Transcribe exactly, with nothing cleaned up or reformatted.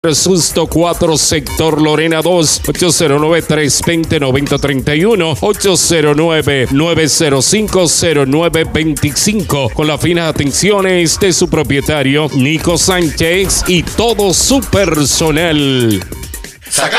Susto cuatro, sector Lorena dos, ocho cero nueve, tres dos cero, nueve cero tres uno, ocho cero nueve, nueve cero cinco, cero nueve dos cinco, con las finas atenciones de su propietario Nico Sánchez y todo su personal. Saca